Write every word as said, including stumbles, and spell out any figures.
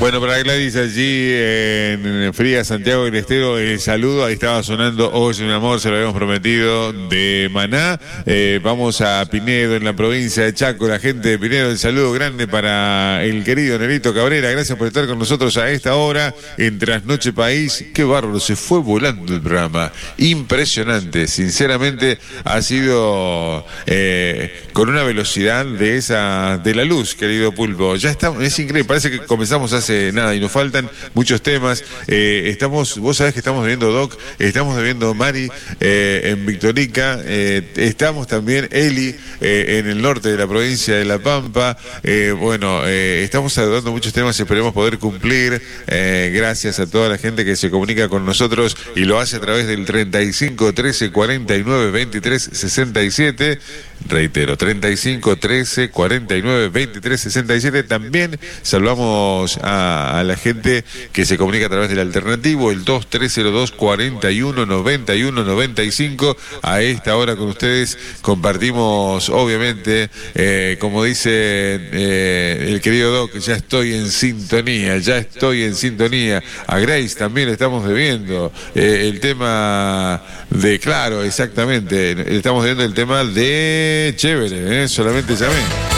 Bueno, para Gladys allí en Fría, Santiago del Estero, el saludo, ahí estaba sonando Oye mi amor, se lo habíamos prometido, de Maná. Eh, vamos a Pinedo, en la provincia de Chaco, la gente de Pinedo, el saludo grande para el querido Nerito Cabrera, gracias por estar con nosotros a esta hora, en Trasnoche País. Qué bárbaro, se fue volando el programa, impresionante, sinceramente ha sido eh, con una velocidad de esa, de la luz, querido Pulpo, ya está, es increíble, parece que comenzamos hace nada y nos faltan muchos temas. Eh, estamos, vos sabés que estamos viendo Doc, estamos viendo Mari eh, en Victorica, eh, estamos también Eli eh, en el norte de la provincia de La Pampa. Eh, bueno, eh, estamos dando muchos temas, esperemos poder cumplir. Eh, gracias a toda la gente que se comunica con nosotros y lo hace a través del treinta y cinco, trece, cuarenta y nueve, veintitrés, sesenta y siete. Reitero, treinta y cinco, trece, cuarenta y nueve, veintitrés, sesenta y siete. También saludamos a, a la gente que se comunica a través del alternativo, el dos tres cero dos, cuarenta y uno, noventa y uno, noventa y cinco. A esta hora con ustedes compartimos, obviamente, eh, como dice eh, el querido Doc, ya estoy en sintonía, ya estoy en sintonía. A Grace también le estamos debiendo eh, el tema de, claro, exactamente, le estamos debiendo el tema de Chévere, ¿eh? Solamente llamé.